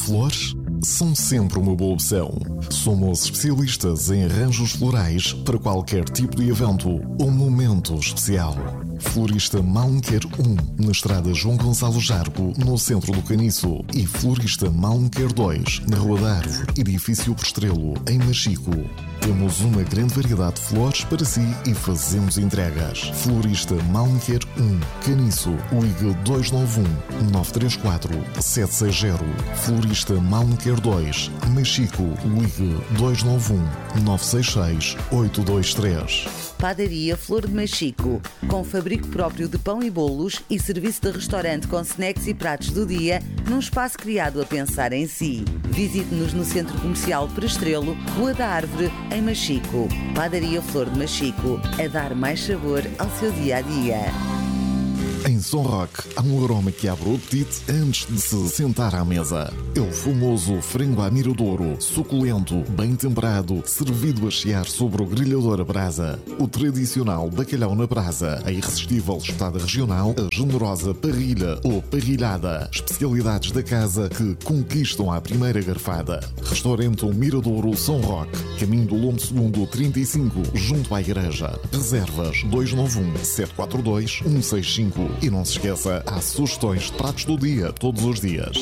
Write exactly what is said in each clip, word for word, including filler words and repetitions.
Flores são sempre uma boa opção. Somos especialistas em arranjos florais para qualquer tipo de evento ou momento especial. Florista Malmequer um, na estrada João Gonçalo Jargo, no centro do Caniço. E Florista Malmequer dois, na Rua da Árvore, edifício Postrelo, em Machico. Temos uma grande variedade de flores para si e fazemos entregas. Florista Malmequer um, Caniço, ligue dois nove um, nove três quatro, sete seis zero. Florista Malmequer dois, Machico, ligue dois nove um, nove seis seis, oito dois três. Padaria Flor de Machico, com fabrico próprio de pão e bolos e serviço de restaurante com snacks e pratos do dia, num espaço criado a pensar em si. Visite-nos no Centro Comercial Prestrelo, Rua da Árvore, em Machico. Padaria Flor de Machico, a dar mais sabor ao seu dia-a-dia. Em São Roque, há um aroma que abre o apetite antes de se sentar à mesa. É o famoso frango à miradouro, suculento, bem temperado, servido a chiar sobre o grelhador a brasa. O tradicional bacalhau na brasa, a irresistível espetada regional, a generosa parrilha ou parrilhada. Especialidades da casa que conquistam à primeira garfada. Restaurante Miradouro São Roque, caminho do Lombo Segundo trinta e cinco, junto à igreja. Reservas dois nove um, sete quatro dois, um seis cinco. E não se esqueça, há sugestões de pratos do dia, todos os dias.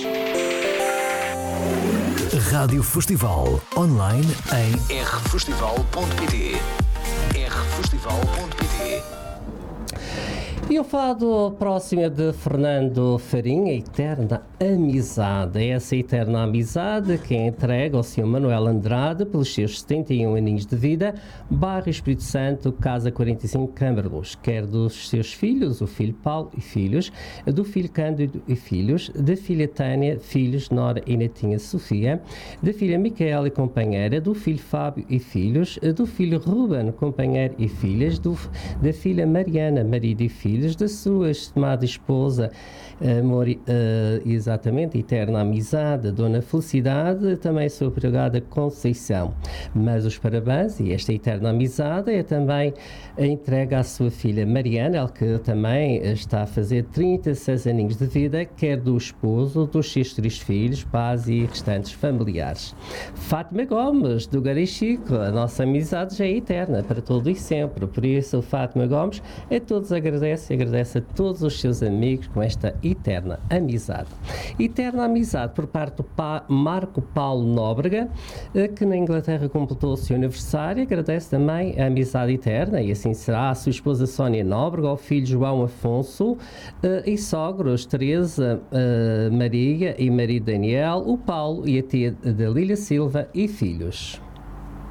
Rádio Festival, online em r festival ponto p t. r festival ponto p t. E o fado próximo é de Fernando Farinha, Eterna Amizade. É essa eterna amizade que entrega ao senhor Manuel Andrade pelos seus setenta e um aninhos de vida, bairro Espírito Santo, Casa quarenta e cinco, Câmara Luz. Quer dos seus filhos, o filho Paulo e filhos, do filho Cândido e filhos, da filha Tânia, filhos, nora e netinha Sofia, da filha Micaela e companheira, do filho Fábio e filhos, do filho Ruben, companheiro e filhas, do, da filha Mariana, marido e filhos, da sua estimada esposa, amor, uh, exatamente, eterna amizade, Dona Felicidade, também sua empregada Conceição. Mas os parabéns e esta eterna amizade é também a entrega à sua filha Mariana, ela que também está a fazer trinta e seis aninhos de vida, quer do esposo, dos seus três filhos, pais e restantes familiares. Fátima Gomes, do Garichico, a nossa amizade já é eterna, para todo e sempre. Por isso, Fátima Gomes a todos agradece e agradece a todos os seus amigos com esta eterna amizade. Eterna amizade por parte do pa- Marco Paulo Nóbrega, que na Inglaterra completou o seu aniversário, agradece também a amizade eterna, e assim será a sua esposa Sónia Nóbrega, ao filho João Afonso, e sogros Teresa, Maria e marido Daniel, o Paulo e a tia da Lília Silva e filhos.